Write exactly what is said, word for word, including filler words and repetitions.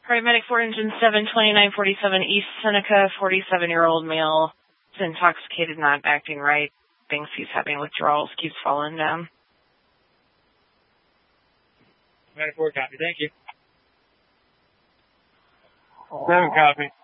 Paramedic four engine seven, twenty-nine forty-seven East Seneca, forty-seven-year-old male. Is intoxicated, not acting right. Thinks he's having withdrawals, keeps falling down. Paramedic four, copy. Thank you. Seven, copy.